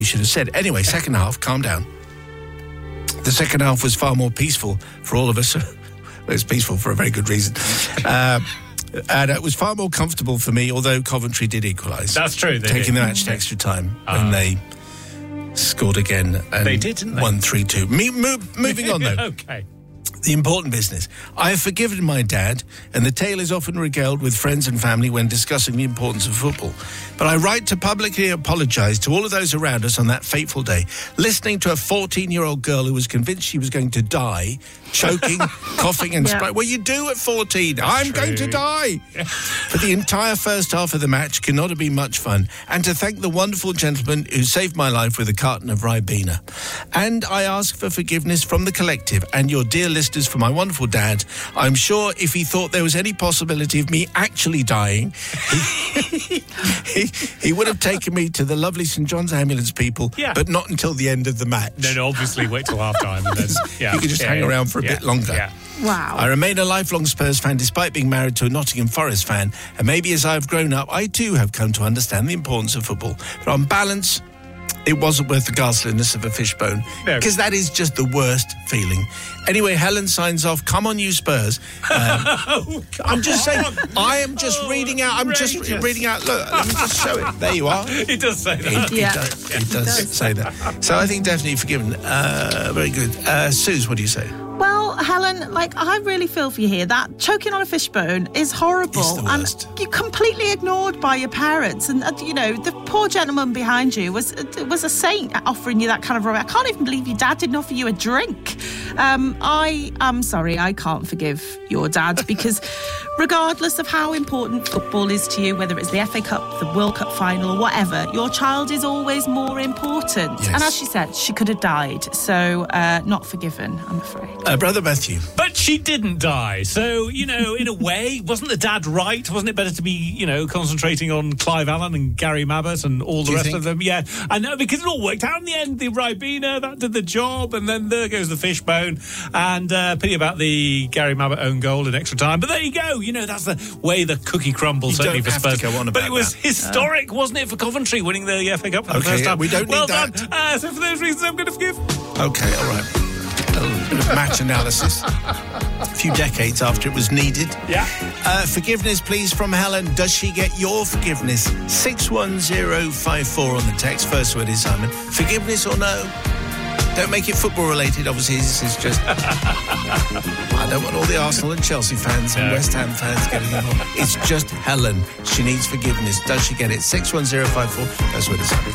You should have said. Anyway, second half, calm down. The second half was far more peaceful for all of us. It was peaceful for a very good reason. And it was far more comfortable for me, although Coventry did equalise. That's true. Taking the match to extra time when they scored again. And they did, didn't they? 1-3-2. Moving on, though. Okay. The important business. I have forgiven my dad, and the tale is often regaled with friends and family when discussing the importance of football. But I write to publicly apologise to all of those around us on that fateful day, listening to a 14-year-old girl who was convinced she was going to die, choking, coughing and well, you do at 14. I'm going to die. But the entire first half of the match cannot have been much fun. And to thank the wonderful gentleman who saved my life with a carton of Ribena. And I ask for forgiveness from the collective and your dear listeners for my wonderful dad. I'm sure if he thought there was any possibility of me actually dying, he would have taken me to the lovely St John's Ambulance people, but not until the end of the match. No, obviously wait till half-time. And then, you could just hang around for a bit longer. Yeah. Wow. I remain a lifelong Spurs fan despite being married to a Nottingham Forest fan, and maybe as I've grown up, I too have come to understand the importance of football. But on balance, it wasn't worth the ghastliness of a fishbone, because that is just the worst feeling. Anyway, Helen signs off. Come on, you Spurs. I'm just saying. I am just reading out. I'm just reading out. Look, let me just show it. There you are. It does say that. It does say that. So I think definitely forgiven. Very good. Suze, what do you say? Well, Helen, I really feel for you here. That choking on a fishbone is horrible. It's the worst. And you're completely ignored by your parents. And, the poor gentleman behind you was a saint offering you that kind of rubbish. I can't even believe your dad didn't offer you a drink. I am sorry, I can't forgive your dad because regardless of how important football is to you, whether it's the FA Cup, the World Cup final or whatever, your child is always more important. Yes. And as she said, she could have died. So not forgiven, I'm afraid. Brother Matthew. But she didn't die. So, in a way, wasn't the dad right? Wasn't it better to be, concentrating on Clive Allen and Gary Mabbutt and all the rest of them? Yeah, I know, because it all worked out in the end. The Ribena, that did the job, and then there goes the fishbone. And pity about the Gary Mabbutt own goal in extra time. But there you go. That's the way the cookie crumbles, certainly for Spurs. But it was historic, wasn't it, for Coventry winning the FA Cup for the first time? We don't need that. Done. So for those reasons, I'm going to forgive. Okay, all right. A little bit of match analysis. A few decades after it was needed. Yeah. Forgiveness, please, from Helen. Does she get your forgiveness? 61054 on the text. First word is Simon. Forgiveness or no? Don't make it football related. Obviously, this is just. I don't want all the Arsenal and Chelsea fans and West Ham fans getting involved. It's just Helen. She needs forgiveness. Does she get it? 61054. First word is Simon.